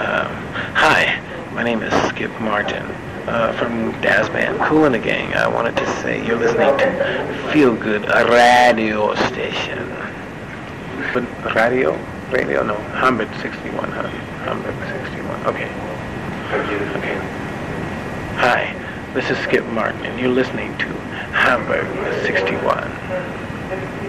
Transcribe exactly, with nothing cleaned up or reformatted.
Um, hi, my name is Skip Martin uh, from Daz Band Kool and the Gang. I wanted to say you're listening to Feel Good, a radio station. But radio? Radio? No, Hamburg sixty-one, huh? Hamburg sixty-one. Okay. Okay. Hi, this is Skip Martin, and you're listening to Hamburg sixty-one.